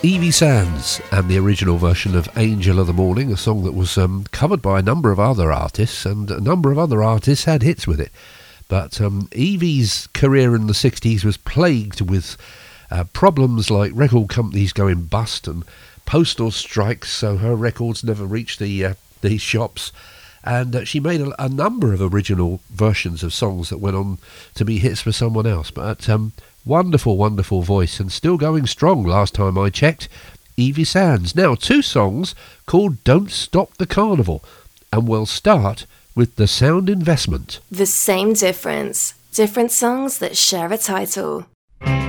Evie Sands and the original version of Angel of the Morning, a song that was covered by a number of other artists, and a number of other artists had hits with it. But Evie's career in the 60s was plagued with problems like record companies going bust and postal strikes, so her records never reached the shops. And she made a number of original versions of songs that went on to be hits for someone else. But wonderful, wonderful voice, and still going strong last time I checked. Evie Sands. Now, 2 songs called Don't Stop the Carnival. And we'll start with The Sound Investment. The same difference. Different songs that share a title.